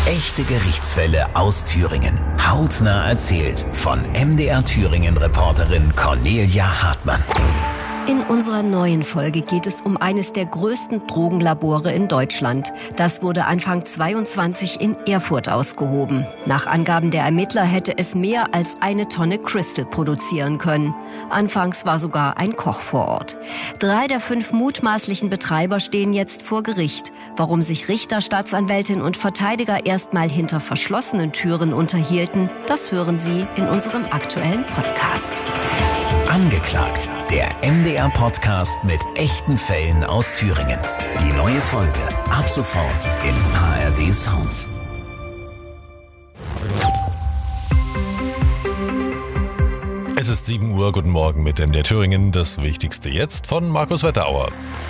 Echte Gerichtsfälle aus Thüringen. Hautnah erzählt von MDR Thüringen-Reporterin Cornelia Hartmann. In unserer neuen Folge geht es um eines der größten Drogenlabore in Deutschland. Das wurde Anfang 22 in Erfurt ausgehoben. Nach Angaben der Ermittler hätte es mehr als 1 Tonne Crystal produzieren können. Anfangs war sogar ein Koch vor Ort. 3 der 5 mutmaßlichen Betreiber stehen jetzt vor Gericht. Warum sich Richter, Staatsanwältin und Verteidiger erstmal hinter verschlossenen Türen unterhielten, das hören Sie in unserem aktuellen Podcast. Angeklagt, der MDR-Podcast mit echten Fällen aus Thüringen. Die neue Folge ab sofort in ARD Sounds. Es ist 7 Uhr, guten Morgen mit MDR Thüringen. Das Wichtigste jetzt von Markus Wetterauer.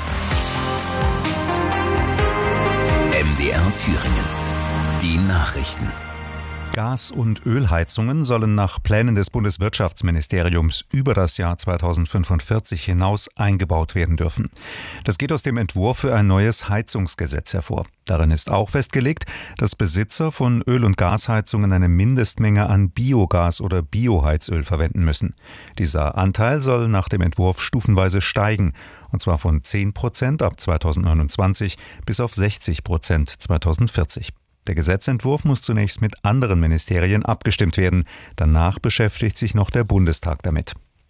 MDR Thüringen. Die Nachrichten. Gas- und Ölheizungen sollen nach Plänen des Bundeswirtschaftsministeriums über das Jahr 2045 hinaus eingebaut werden dürfen. Das geht aus dem Entwurf für ein neues Heizungsgesetz hervor. Darin ist auch festgelegt, dass Besitzer von Öl- und Gasheizungen eine Mindestmenge an Biogas oder Bioheizöl verwenden müssen. Dieser Anteil soll nach dem Entwurf stufenweise steigen, und zwar von 10% ab 2029 bis auf 60% 2040. Der Gesetzentwurf muss zunächst mit anderen Ministerien abgestimmt werden. Danach beschäftigt sich noch der Bundestag damit.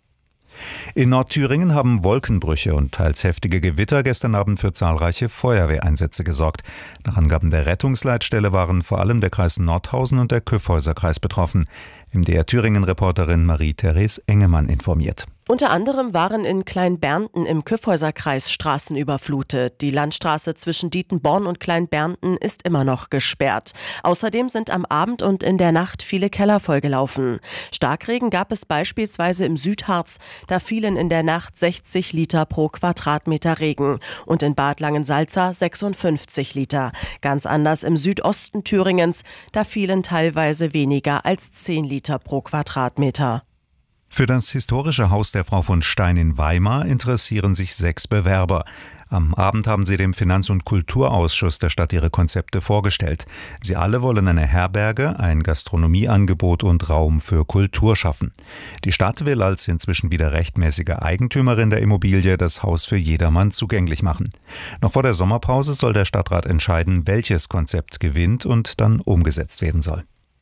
In Nordthüringen haben Wolkenbrüche und teils heftige Gewitter gestern Abend für zahlreiche Feuerwehreinsätze gesorgt. Nach Angaben der Rettungsleitstelle waren vor allem der Kreis Nordhausen und der Kyffhäuser-Kreis betroffen. MDR Thüringen-Reporterin Marie-Therese Engemann informiert. Unter anderem waren in Kleinbernten im Kyffhäuser-Kreis Straßen überflutet. Die Landstraße zwischen Dietenborn und Kleinbernten ist immer noch gesperrt. Außerdem sind am Abend und in der Nacht viele Keller vollgelaufen. Starkregen gab es beispielsweise im Südharz. Da fielen in der Nacht 60 Liter pro Quadratmeter Regen. Und in Bad Langensalza 56 Liter. Ganz anders im Südosten Thüringens. Da fielen teilweise weniger als 10 Liter pro Quadratmeter. Für das historische Haus der Frau von Stein in Weimar interessieren sich 6 Bewerber. Am Abend haben sie dem Finanz- und Kulturausschuss der Stadt ihre Konzepte vorgestellt. Sie alle wollen eine Herberge, ein Gastronomieangebot und Raum für Kultur schaffen. Die Stadt will als inzwischen wieder rechtmäßige Eigentümerin der Immobilie das Haus für jedermann zugänglich machen. Noch vor der Sommerpause soll der Stadtrat entscheiden, welches Konzept gewinnt und dann umgesetzt werden soll.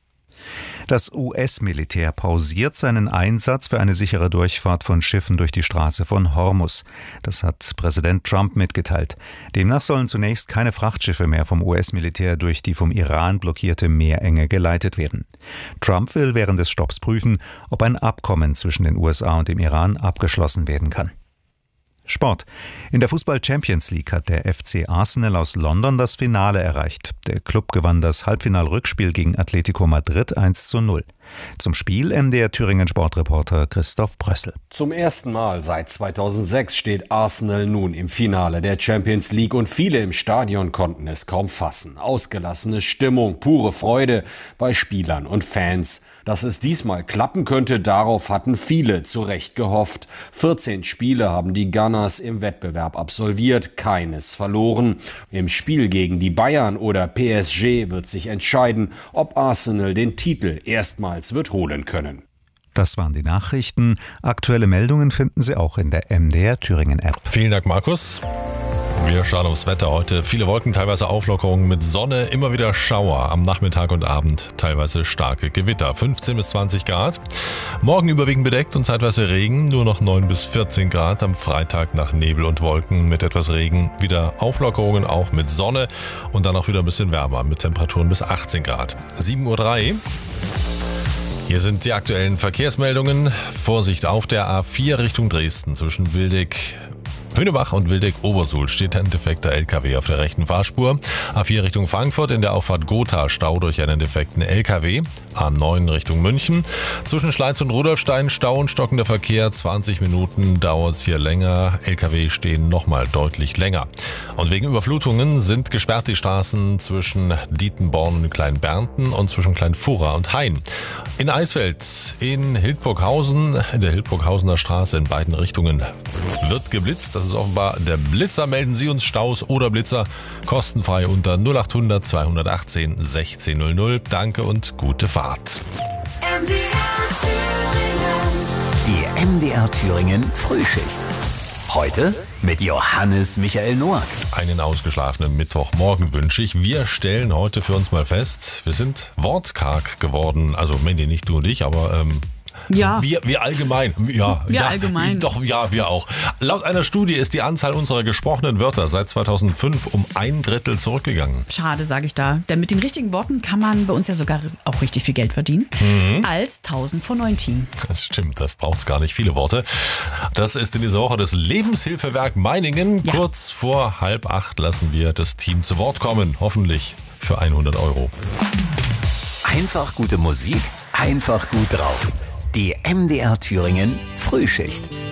Das US-Militär pausiert seinen Einsatz für eine sichere Durchfahrt von Schiffen durch die Straße von Hormuz. Das hat Präsident Trump mitgeteilt. Demnach sollen zunächst keine Frachtschiffe mehr vom US-Militär durch die vom Iran blockierte Meerenge geleitet werden. Trump will während des Stopps prüfen, ob ein Abkommen zwischen den USA und dem Iran abgeschlossen werden kann. Sport. In der Fußball-Champions League hat der FC Arsenal aus London das Finale erreicht. Der Klub gewann das Halbfinal-Rückspiel gegen Atletico Madrid 1:0. Zum Spiel MDR Thüringen Sportreporter Christoph Brössel. Zum ersten Mal seit 2006 steht Arsenal nun im Finale der Champions League und viele im Stadion konnten es kaum fassen. Ausgelassene Stimmung, pure Freude bei Spielern und Fans. Dass es diesmal klappen könnte, darauf hatten viele zu Recht gehofft. 14 Spiele haben die Gunners im Wettbewerb absolviert, keines verloren. Im Spiel gegen die Bayern oder PSG wird sich entscheiden, ob Arsenal den Titel erstmals wird holen können. Das waren die Nachrichten. Aktuelle Meldungen finden Sie auch in der MDR Thüringen App. Vielen Dank, Markus. Wir schauen aufs Wetter heute. Viele Wolken, teilweise Auflockerungen mit Sonne, immer wieder Schauer am Nachmittag und Abend, teilweise starke Gewitter, 15 bis 20 Grad. Morgen überwiegend bedeckt und zeitweise Regen, nur noch 9 bis 14 Grad. Am Freitag nach Nebel und Wolken mit etwas Regen, wieder Auflockerungen auch mit Sonne und dann auch wieder ein bisschen wärmer mit Temperaturen bis 18 Grad. 7:03 Uhr. Hier sind die aktuellen Verkehrsmeldungen. Vorsicht auf der A4 Richtung Dresden zwischen Hönebach und Wildeck-Obersuhl steht ein defekter LKW auf der rechten Fahrspur. A4 Richtung Frankfurt in der Auffahrt Gotha Stau durch einen defekten LKW. A9 Richtung München. Zwischen Schleiz und Rudolfstein Stau und stockender Verkehr. 20 Minuten dauert es hier länger. LKW stehen nochmal deutlich länger. Und wegen Überflutungen sind gesperrt die Straßen zwischen Dietenborn und Kleinbernten und zwischen Kleinfurra und Hain. In Eisfeld, in der Hildburghausener Straße in beiden Richtungen wird geblitzt. Das Das ist offenbar der Blitzer. Melden Sie uns Staus oder Blitzer kostenfrei unter 0800 218 1600. Danke und gute Fahrt. Die MDR Thüringen Frühschicht. Heute mit Johannes Michael Noack. Einen ausgeschlafenen Mittwochmorgen wünsche ich. Wir stellen heute für uns mal fest, wir sind wortkarg geworden. Also Mandy, nicht du und ich, aber ja. Wir allgemein. Ja, allgemein. Doch, ja, wir auch. Laut einer Studie ist die Anzahl unserer gesprochenen Wörter seit 2005 um 1/3 zurückgegangen. Schade, sage ich da. Denn mit den richtigen Worten kann man bei uns ja sogar auch richtig viel Geld verdienen. Als 1000 vor 19. Das stimmt, da braucht es gar nicht viele Worte. Das ist in dieser Woche das Lebenshilfewerk Meiningen. Ja. Kurz vor 7:30 lassen wir das Team zu Wort kommen. Hoffentlich für 100 €. Einfach gute Musik, einfach gut drauf. Die MDR Thüringen Frühschicht.